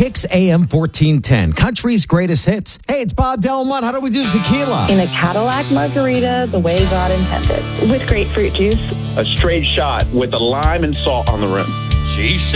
Kicks AM 1410, country's greatest hits. Hey, it's Bob Delmont. How do we do tequila? In a Cadillac margarita, the way God intended. With grapefruit juice. A straight shot with a lime and salt on the rim. She said